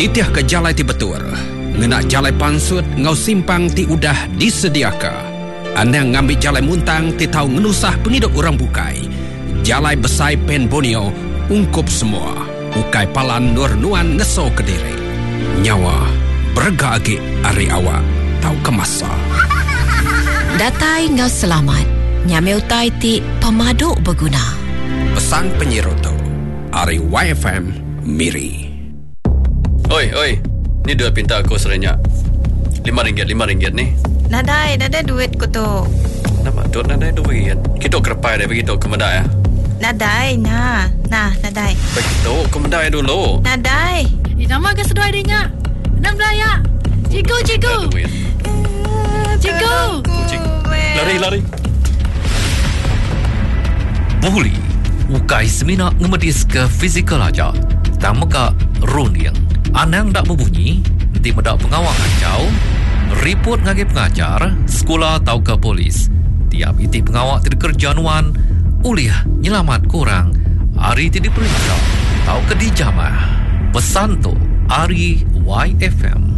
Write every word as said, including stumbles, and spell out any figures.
Titiah ke jalai ti betul. Ngena jalai pansut ngau simpang ti udah disediaka. Anang ngambil jalai muntang ti tahu ngenusah pengidok orang bukai. Jalai besai pen bonio ungkup semua. Ukai palan nur nuan ngeso kediri. Nyawa berga agi ari awak tahu kemasa. Datai ngau selamat. Nyame utai ti pemaduk berguna. Pesan penyiroto ari Y F M Miri. Oi, oi. Ni dua pinta aku serenyak. Lima ringgit, lima ringgit ni. Nadai, nadai duit ko tu. Nama duit nadai duit. Kita kerpai dia begitu ke medai ya. Nadai, nah. Nah, nadai. Begitu ke medai dulu. Nadai. Di nama ke sedoi dia. Enam belaya. Cikgu, cikgu. Cikgu. Lari, lari. Buli. Ukai semina ngemedis ke fizikal aja. Tamaka runiang. Anang dak berbunyi, nanti medak pengawal kacau, report ngagi pengajar, sekolah atau ke polis. Tiap iti pengawal tidak kerja nuan, uliah nyelamat kurang, hari tidak diperiksa, atau ke dijamah. Pesan tu, Ari Y F M.